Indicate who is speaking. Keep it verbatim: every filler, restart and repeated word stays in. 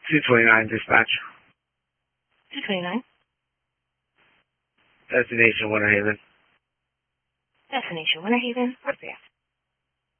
Speaker 1: two twenty-nine dispatch.
Speaker 2: two twenty-nine.
Speaker 1: Destination Winter Haven.
Speaker 2: Destination Winter Haven. What's that?